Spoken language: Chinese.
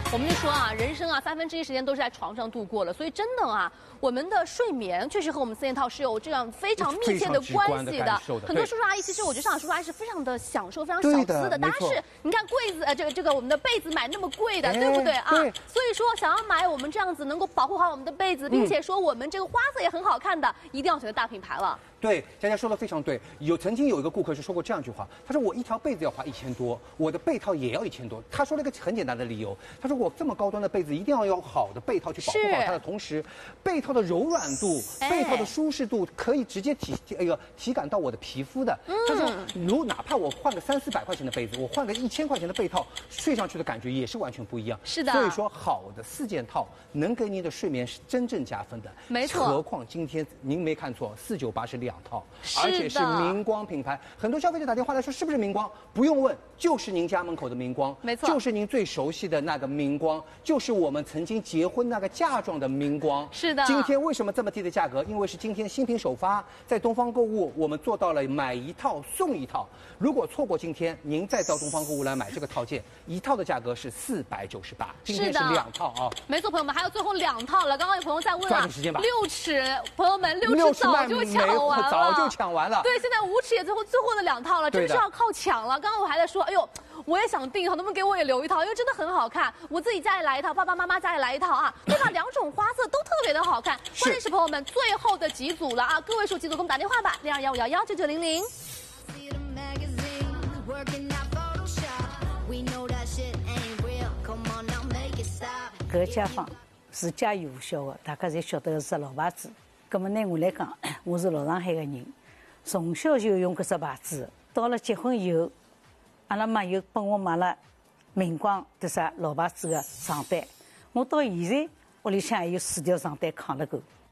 我们就说啊，人生啊1/3时间都是在床上度过了，所以真的啊，我们的睡眠确实和我们4件套是有这样非常密切的关系的。很多叔叔阿姨，其实我觉得上海叔叔阿姨是非常的享受、非常小资的。大家是，你看柜子，这个我们的被子买那么贵的，对不对啊？所以说，想要买我们这样子能够保护好我们的被子，并且说我们这个花色也很好看的，一定要选择大品牌了。 对，佳佳说的非常对。曾经有一个顾客是说过这样一句话，他说我一条被子要花1000多，我的被套也要1000多。他说了一个很简单的理由，他说我这么高端的被子一定要有好的被套去保护好它的同时，被套的柔软度、被套的舒适度可以直接体感到我的皮肤的。他说，哪怕我换个300-400块钱的被子，我换个1000块钱的被套，睡上去的感觉也是完全不一样。 是的。 所以说，好的4件套能给您的睡眠是真正加分的。 没错。 何况今天您没看错，498是2套。 而且是明光品牌，很多消费者打电话来说是不是明光？不用问，就是您家门口的明光， 没错， 就是您最熟悉的那个明光，就是我们曾经结婚那个嫁妆的明光。 是的。今天为什么这么低的价格？因为是今天新品首发，在东方购物我们做到了买1套送1套。如果错过今天，您再到东方购物来买这个套件，1套的价格是498，今天是2套啊。 没错，朋友们，还有最后2套了。刚刚有朋友在问啊， 抓紧时间吧。 6尺，朋友们，6尺早就抢完了。 早就抢完了， 对，现在5尺也最后的2套了，真的是要靠抢了。刚刚我还在说，哎呦，我也想订，能不能给我也留1套？因为真的很好看，我自己家里来1套，爸爸妈妈家里来1套啊，对吧？2种花色都特别的好看。关键是朋友们最后的几组了啊，个位数几组，给我们打电话吧，0215119900。 搿街坊是家喻户晓的，大家侪晓得是老牌子。 咁么呢，我来讲，我是老上海个人，从小就用搿只牌子。到了结婚以后，阿拉妈又帮我买了明光老牌子个床单。我到现在屋里向还有4条床单扛了够。